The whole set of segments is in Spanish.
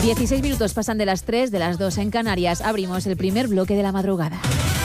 16 minutos pasan de las 3, de las 2 en Canarias. Abrimos el primer bloque de la madrugada.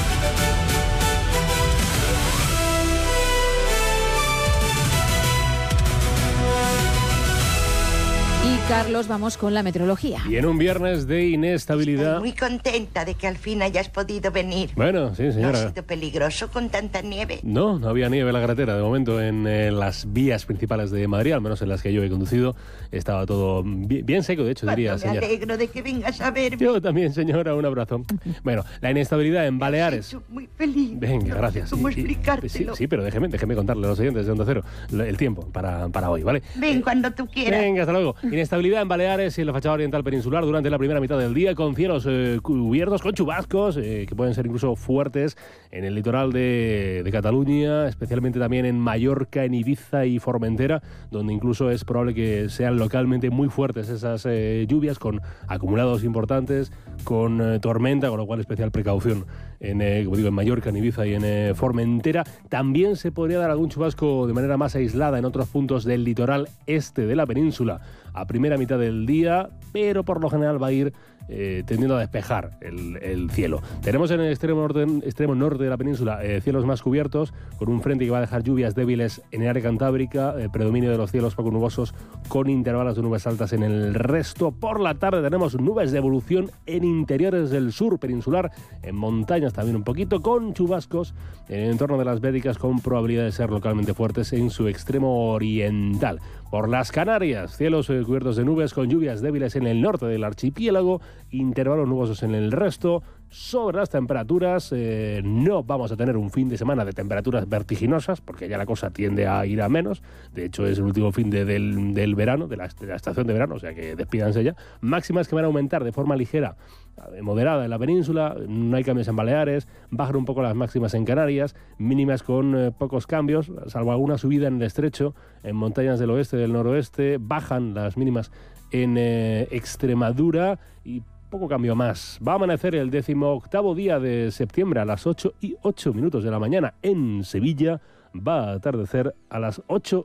Carlos, vamos con la meteorología. Y en un viernes de inestabilidad... Estoy muy contenta de que al fin hayas podido venir. Bueno, sí, señora. ¿No ha sido peligroso con tanta nieve? No había nieve en la carretera. De momento, en las vías principales de Madrid, al menos en las que yo he conducido, estaba todo bien seco, de hecho, diría, señora. Me alegro de que vengas a verme. Yo también, señora, un abrazo. Bueno, la inestabilidad en Baleares... Me muy feliz. Venga, gracias. No sé cómo explicártelo. Sí, pero déjeme contarle a los oyentes de Onda Cero el tiempo para hoy, ¿vale? Ven cuando tú quieras. Venga, hasta luego. Inestabilidad en Baleares y en la fachada oriental peninsular durante la primera mitad del día, con cielos cubiertos, con chubascos que pueden ser incluso fuertes en el litoral de Cataluña, especialmente también en Mallorca, en Ibiza y Formentera, donde incluso es probable que sean localmente muy fuertes esas lluvias, con acumulados importantes, con tormenta, con lo cual especial precaución como digo, en Mallorca, en Ibiza y en Formentera. También se podría dar algún chubasco de manera más aislada en otros puntos del litoral este de la península a primera mitad del día, pero por lo general va a ir tendiendo a despejar el cielo. Tenemos en el extremo norte de la península cielos más cubiertos, con un frente que va a dejar lluvias débiles en el área cantábrica, predominio de los cielos poco nubosos con intervalos de nubes altas en el resto. Por la tarde tenemos nubes de evolución en interiores del sur peninsular, en montañas también un poquito, con chubascos en el entorno de las Béticas, con probabilidad de ser localmente fuertes en su extremo oriental. Por las Canarias, cielos cubiertos de nubes con lluvias débiles en el norte del archipiélago, intervalos nubosos en el resto. Sobre las temperaturas, no vamos a tener un fin de semana de temperaturas vertiginosas, porque ya la cosa tiende a ir a menos. De hecho, es el último fin del verano, de la estación de verano, o sea que despídanse ya. Máximas que van a aumentar de forma ligera, moderada en la península, no hay cambios en Baleares, bajan un poco las máximas en Canarias, mínimas con pocos cambios, salvo alguna subida en el estrecho, en montañas del oeste y del noroeste, bajan las mínimas en Extremadura y poco cambio más. Va a amanecer el 18º día de septiembre a las 8:08 de la mañana en Sevilla. Va a atardecer a las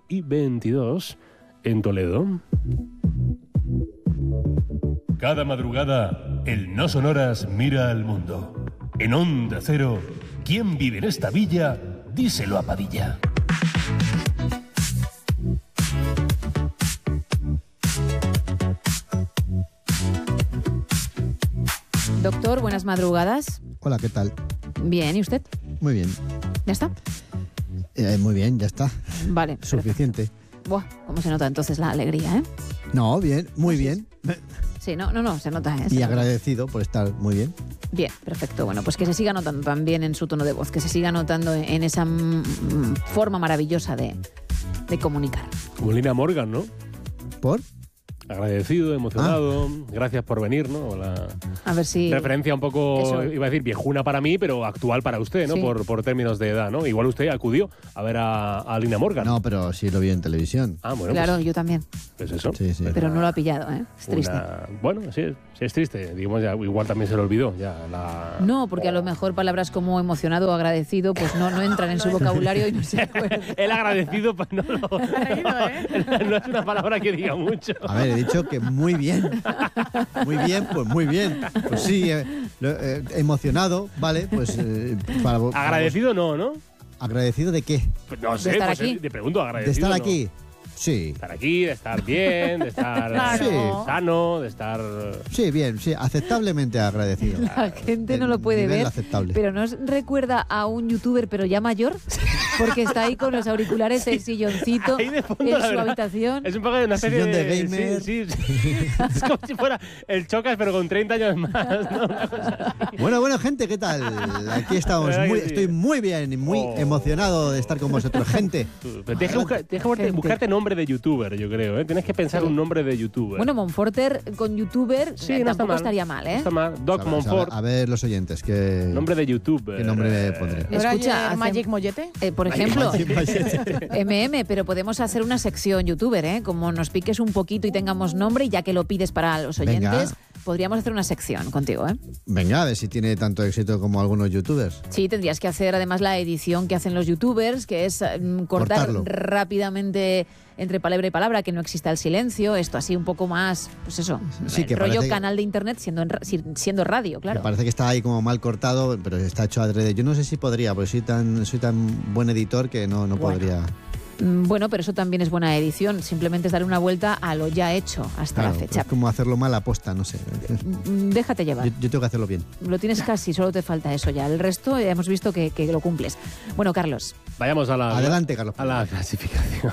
8:22 en Toledo. Cada madrugada, el No Sonoras mira al mundo. En Onda Cero, ¿quién vive en esta villa? Díselo a Padilla. Doctor, buenas madrugadas. Hola, ¿qué tal? Bien, ¿y usted? Muy bien. ¿Ya está? Muy bien, ya está. Vale. Suficiente. Buah, ¿cómo se nota entonces la alegría, No, bien, muy bien. Sí, no, se nota, Y agradecido por estar muy bien. Bien, perfecto. Bueno, pues que se siga notando también en su tono de voz, que se siga notando en esa forma maravillosa de comunicar. Como Lina Morgan, ¿no? ¿Por? Agradecido, emocionado, gracias por venir, ¿no? A ver si... Referencia un poco, eso. Iba a decir viejuna para mí, pero actual para usted, ¿no? Sí. Por términos de edad, ¿no? Igual usted acudió a ver a Lina Morgan. No, pero sí lo vi en televisión. Ah, bueno, Claro, yo también. pues eso. Sí. Pero no lo ha pillado, Es triste. Bueno, sí es triste. Digamos, ya, igual también se le olvidó. No, porque a lo mejor palabras como emocionado o agradecido pues no entran en su vocabulario y no se acuerda. El agradecido, pues no es una palabra que diga mucho. A ver, he dicho que muy bien. Muy bien, pues muy bien. Pues sí, emocionado, ¿vale? Pues Agradecido no. ¿Agradecido de qué? Pues no sé, ¿De estar pues, aquí? te pregunto, ¿De agradecido. estar ¿no? aquí? Sí. De estar aquí, de estar bien, de estar Claro. sano, de estar... Sí, bien, sí, aceptablemente agradecido. La gente no lo puede Nivel ver, aceptable. pero ¿nos recuerda a un youtuber pero ya mayor? Porque está ahí con los auriculares, el silloncito Ahí de fondo, en la su verdad. habitación. Es un poco de una especie Sillón de gamer. Sí. Es como si fuera el Chocas, pero con 30 años más, ¿no? Una cosa así. Bueno, gente, ¿qué tal? Aquí estamos. ¿Verdad que sí? Estoy muy bien y muy emocionado de estar con vosotros, gente. Pero tienes que buscarte nombre de youtuber, yo creo, ¿eh? Tienes que pensar un nombre de youtuber. Bueno, Monforter con youtuber sí, no está tampoco mal. estaría mal, No está mal. Doc A Monfort. ver los oyentes, ¿qué Nombre de youtuber. ¿qué nombre me pondré? Escucha, hace- Magic Mollete. por ejemplo, Magic pero podemos hacer una sección youtuber, ¿eh? Como nos piques un poquito y tengamos nombre, y ya que lo pides para los oyentes, Venga. podríamos hacer una sección contigo, ¿eh? Venga, a ver si tiene tanto éxito como algunos youtubers. Sí, tendrías que hacer además la edición que hacen los youtubers, que es cortar Cortarlo. rápidamente entre palabra y palabra, que no exista el silencio, esto así un poco más, pues eso, Sí, que rollo parece- canal de internet siendo radio, claro. Me parece que está ahí como mal cortado, pero está hecho adrede. Yo no sé si podría, porque soy tan buen editor que no podría. Bueno, pero eso también es buena edición, simplemente es darle una vuelta a lo ya hecho hasta Claro, la fecha. es como hacerlo mal a posta, no sé. Déjate llevar. Yo tengo que hacerlo bien. Lo tienes casi, solo te falta eso ya. El resto ya hemos visto que lo cumples. Bueno, Carlos, Vayamos a la... Adelante, Carlos. A la clasificación.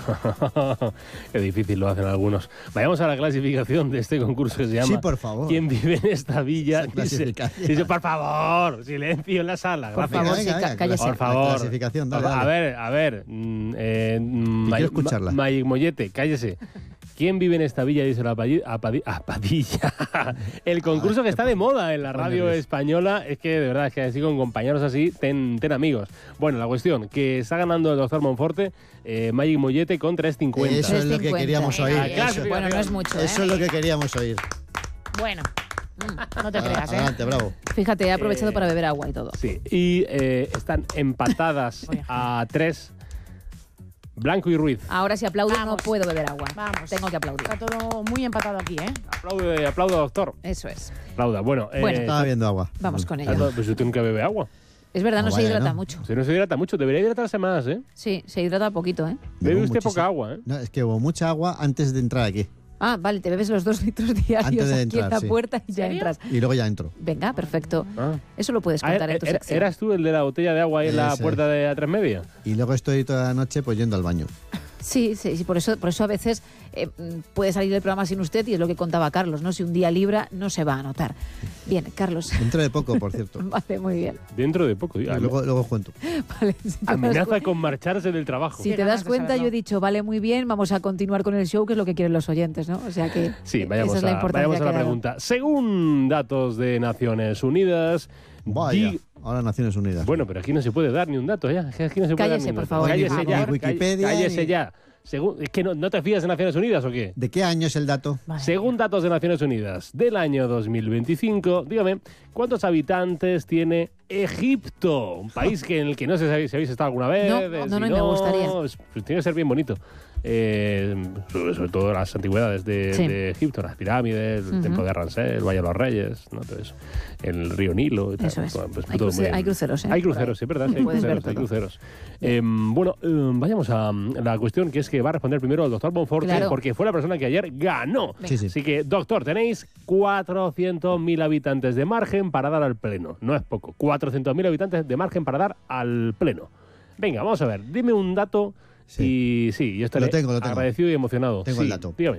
Qué difícil lo hacen algunos. Vayamos a la clasificación de este concurso que se llama Sí, por favor. ¿Quién vive en esta villa? Esa clasificación. Dice, por favor, silencio en la sala. Por Gracias. favor, sí, cállese. Por favor. La clasificación, dale, dale. A ver. quiero escucharla. Magic Mollete, cállese. ¿Quién vive en esta villa? Dice la Padilla. El concurso que está de moda en la radio española es que, de verdad, es que así con compañeros así, ten amigos. Bueno, la cuestión, que está ganando el doctor Monforte, Magic Mollete con 3.50. Eso es lo que 3.50. queríamos oír. Claro, Eso- bueno, no es mucho, ¿eh? Eso es lo que queríamos oír. Bueno, no te creas, ¿eh? Adelante, bravo. Fíjate, he aprovechado para beber agua y todo. Sí, y están empatadas a 3 Blanco y Ruiz. Ahora si aplaudo no Vamos. puedo beber agua. Vamos. Tengo que aplaudir. Está todo muy empatado aquí, ¿eh? Aplaudo, doctor. Eso es. Aplauda. Bueno, Bueno. Estaba bebiendo agua. Vamos con ah, ello. no, pues usted nunca bebe agua. Es verdad, no se vaya, hidrata ¿no? mucho. Usted no se hidrata mucho, debería hidratarse más, ¿eh? Sí, se hidrata poquito, ¿eh? Bebe Bebo usted muchísimo. poca agua, ¿eh? No, es que hubo mucha agua antes de entrar aquí. Ah, vale, te bebes los 2 litros diarios Antes de aquí entrar, en la sí. puerta y ya ¿Serio? entras. Y luego ya entro. Venga, perfecto. Ah. Eso lo puedes Ah, contar en tu sección. ¿Eras tú el de la botella de agua ahí en la Ese. puerta de A3 Media? Y luego estoy toda la noche pues yendo al baño. Sí, por eso a veces puede salir el programa sin usted y es lo que contaba Carlos, ¿no? Si un día libra, no se va a notar. Bien, Carlos. Dentro de poco, por cierto. Vale, muy bien. Dentro de poco. Y luego cuento. Vale, si te das Amenaza con marcharse del trabajo. Si Qué te ganas das de cuenta, saberlo. yo he dicho, vale, muy bien, vamos a continuar con el show, que es lo que quieren los oyentes, ¿no? O sea que Sí, vayamos, esa es la importancia vayamos a la que ha dado. pregunta. Según datos de Naciones Unidas... Vaya. di- Ahora Naciones Unidas. Bueno, pero aquí no se puede dar ni un dato ya. Es que aquí no se puede Cállese, dar ni un por dato. favor. Cállese Ni ya. Wikipedia, Cállese ni- ya. ¿Es que no te fías de Naciones Unidas o qué? ¿De qué año es el dato? Vale. Según datos de Naciones Unidas del año 2025, dígame, ¿cuántos habitantes tiene Egipto? Un país en el que no sé si habéis estado alguna vez. No, si me gustaría. pues tiene que ser bien bonito. Sobre todo las antigüedades de, Sí. de Egipto, las pirámides, el Ujú. templo de Ramsés, el Valle de los Reyes, ¿no? Todo eso. El río Nilo y tal. Eso es. Bueno, pues Hay todo muy- hay cruceros, ¿eh? Hay Por ahí. cruceros, sí, ¿verdad? Sí, hay Puedes ver cruceros, hay todo. cruceros. Bueno, vayamos a la cuestión que es que va a responder primero el doctor Monforte, Claro. porque fue la persona que ayer ganó. Sí, sí. Así que, doctor, tenéis 400.000 habitantes de margen para dar al pleno. No es poco. 400.000 habitantes de margen para dar al pleno. Venga, vamos a ver. Dime un dato y sí, yo estaré Lo tengo. agradecido y emocionado. Tengo Sí, el dato. Dígame.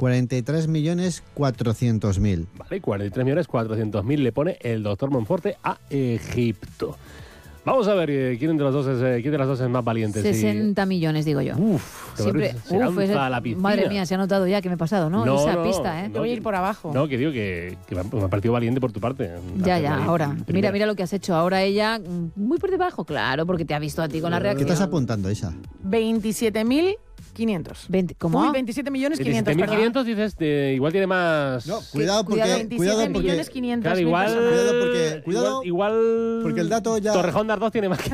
43.400.000. Vale, 43.400.000 le pone el doctor Monforte a Egipto. Vamos a ver quién de las dos es más valiente. 60 millones, digo yo. Siempre, se lanza a la piscina. madre mía, se ha notado ya que me he pasado, ¿no? No, Esa no, pista, ¿eh? no. Te voy a ir por abajo. No, que digo que me ha parecido valiente por tu parte. Ya, Hacerlo ahí ahora. primero. Mira lo que has hecho. Ahora ella, muy por debajo, claro, porque te ha visto a ti con la ¿Qué reacción. estás apuntando, Isa? 27.500. ¿Cómo? Uy, 27.500.000, perdón. 27.500 dices, igual tiene más... No, cuidado porque... cuidado, 27.500.000 Claro, igual... personas. Cuidado porque Igual porque el dato ya... Torrejón de Ardoz tiene más que